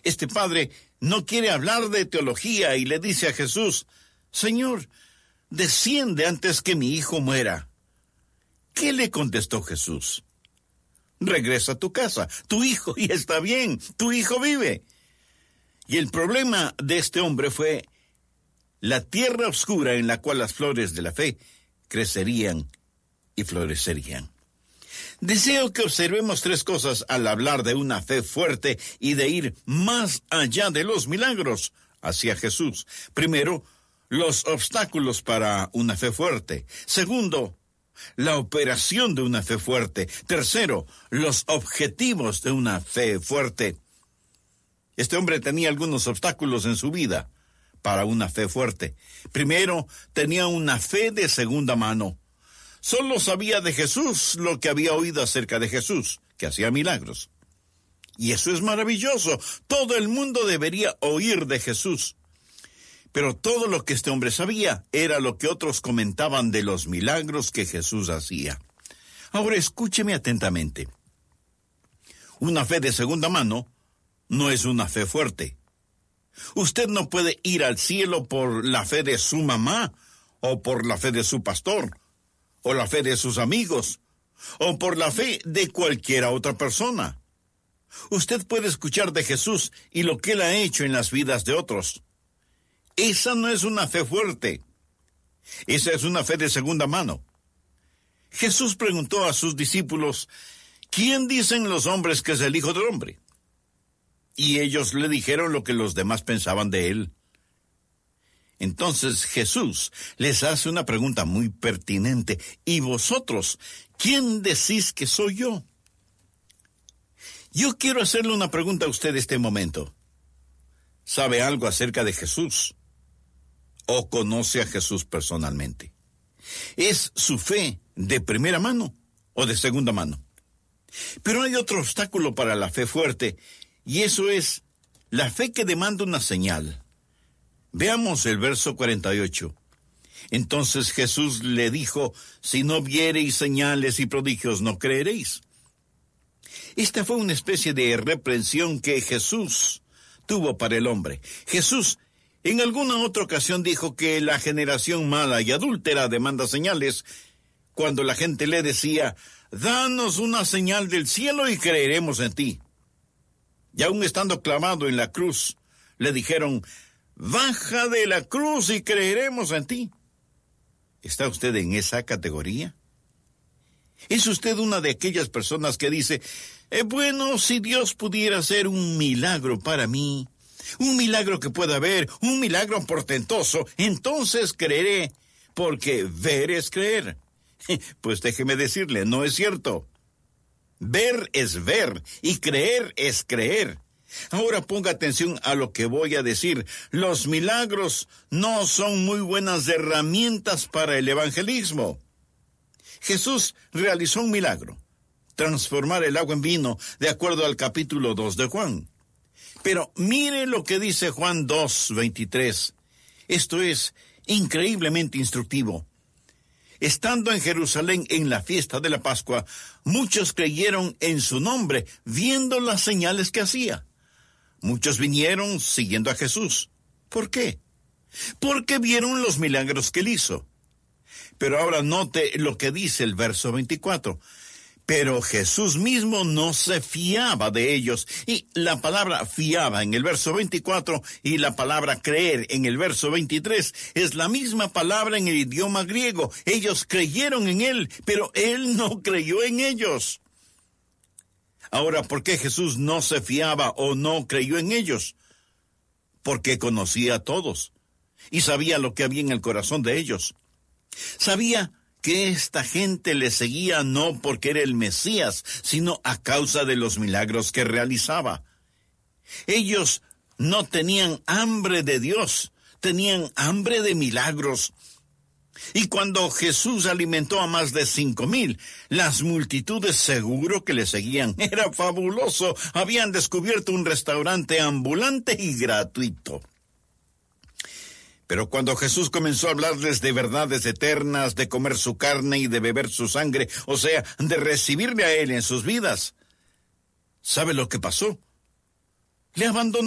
Este padre no quiere hablar de teología y le dice a Jesús: Señor, desciende antes que mi hijo muera. ¿Qué le contestó Jesús? Regresa a tu casa, tu hijo ya está bien, tu hijo vive. Y el problema de este hombre fue la tierra oscura en la cual las flores de la fe crecerían y florecerían. Deseo que observemos 3 cosas al hablar de una fe fuerte y de ir más allá de los milagros hacia Jesús. Primero, los obstáculos para una fe fuerte. Segundo, la operación de una fe fuerte. Tercero, los objetivos de una fe fuerte. Este hombre tenía algunos obstáculos en su vida para una fe fuerte. Primero, tenía una fe de segunda mano. Solo sabía de Jesús lo que había oído acerca de Jesús, que hacía milagros. Y eso es maravilloso. Todo el mundo debería oír de Jesús. Pero todo lo que este hombre sabía era lo que otros comentaban de los milagros que Jesús hacía. Ahora escúcheme atentamente. Una fe de segunda mano no es una fe fuerte. Usted no puede ir al cielo por la fe de su mamá, o por la fe de su pastor, o la fe de sus amigos, o por la fe de cualquiera otra persona. Usted puede escuchar de Jesús y lo que Él ha hecho en las vidas de otros. Esa no es una fe fuerte. Esa es una fe de segunda mano. Jesús preguntó a sus discípulos: ¿quién dicen los hombres que es el Hijo del Hombre? Y ellos le dijeron lo que los demás pensaban de Él. Entonces Jesús les hace una pregunta muy pertinente. ¿Y vosotros, quién decís que soy yo? Yo quiero hacerle una pregunta a usted este momento. ¿Sabe algo acerca de Jesús? ¿O conoce a Jesús personalmente? ¿Es su fe de primera mano o de segunda mano? Pero hay otro obstáculo para la fe fuerte, y eso es la fe que demanda una señal. Veamos el verso 48. Entonces Jesús le dijo: si no viereis señales y prodigios, no creeréis. Esta fue una especie de reprensión que Jesús tuvo para el hombre. Jesús en alguna otra ocasión dijo que la generación mala y adúltera demanda señales, cuando la gente le decía: danos una señal del cielo y creeremos en ti. Y aún estando clavado en la cruz, le dijeron: baja de la cruz y creeremos en ti. ¿Está usted en esa categoría? ¿Es usted una de aquellas personas que dice: bueno, si Dios pudiera hacer un milagro para mí, un milagro que pueda ver, un milagro portentoso, entonces creeré, porque ver es creer? Pues déjeme decirle, no es cierto. Ver es ver y creer es creer. Ahora ponga atención a lo que voy a decir. Los milagros no son muy buenas herramientas para el evangelismo. Jesús realizó un milagro: transformar el agua en vino, de acuerdo al capítulo 2 de Juan. Pero mire lo que dice Juan 2:23. Esto es increíblemente instructivo. Estando en Jerusalén en la fiesta de la Pascua, muchos creyeron en su nombre, viendo las señales que hacía. Muchos vinieron siguiendo a Jesús. ¿Por qué? Porque vieron los milagros que él hizo. Pero ahora note lo que dice el verso 24. Pero Jesús mismo no se fiaba de ellos. Y la palabra fiaba en el verso 24 y la palabra creer en el verso 23 es la misma palabra en el idioma griego. Ellos creyeron en él, pero él no creyó en ellos. Ahora, ¿por qué Jesús no se fiaba o no creyó en ellos? Porque conocía a todos y sabía lo que había en el corazón de ellos. Sabía que esta gente le seguía no porque era el Mesías, sino a causa de los milagros que realizaba. Ellos no tenían hambre de Dios, tenían hambre de milagros. Y cuando Jesús alimentó a más de 5,000, las multitudes seguro que le seguían. Era fabuloso. Habían descubierto un restaurante ambulante y gratuito. Pero cuando Jesús comenzó a hablarles de verdades eternas, de comer su carne y de beber su sangre, o sea, de recibirle a él en sus vidas, ¿sabe lo que pasó? Le abandonaron.